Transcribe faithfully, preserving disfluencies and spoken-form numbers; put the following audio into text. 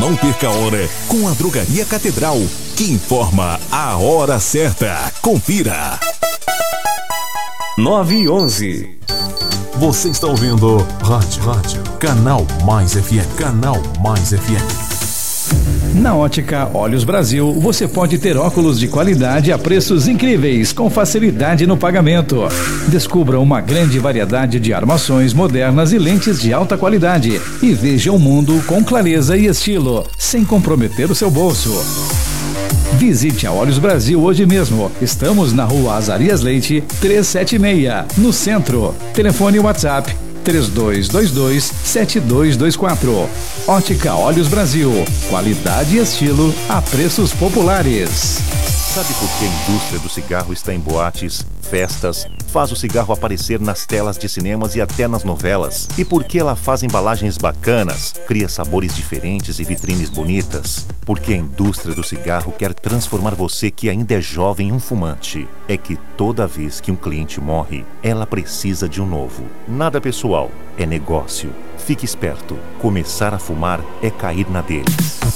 Não perca a hora com a Drogaria Catedral, que informa a hora certa. Confira. nove e onze. Você está ouvindo Rádio, Rádio, Canal Mais F M, Canal Mais F M. Na Ótica Olhos Brasil, você pode ter óculos de qualidade a preços incríveis, com facilidade no pagamento. Descubra uma grande variedade de armações modernas e lentes de alta qualidade e veja o mundo com clareza e estilo, sem comprometer o seu bolso. Visite a Olhos Brasil hoje mesmo. Estamos na Rua Azarias Leite, trezentos e setenta e seis, no centro. Telefone e WhatsApp três dois dois dois, sete dois dois quatro. Ótica Olhos Brasil. Qualidade e estilo a preços populares. Sabe por que a indústria do cigarro está em boates, festas, faz o cigarro aparecer nas telas de cinemas e até nas novelas? E por que ela faz embalagens bacanas, cria sabores diferentes e vitrines bonitas? Porque a indústria do cigarro quer transformar você que ainda é jovem em um fumante. É que toda vez que um cliente morre, ela precisa de um novo. Nada pessoal, é negócio. Fique esperto. Começar a fumar é cair na deles.